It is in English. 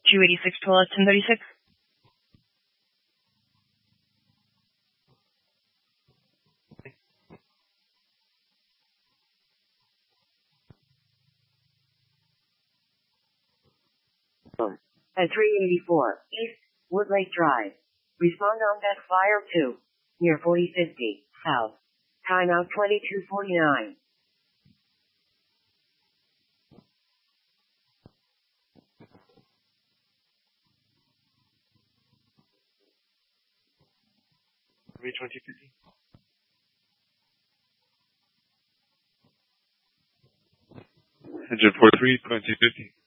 286 12 1036. At 384 East Woodlake Drive. Respond on that flyer 2. Near 4050 South. Timeout 2249. Reach 2050. Engine 43, 2050.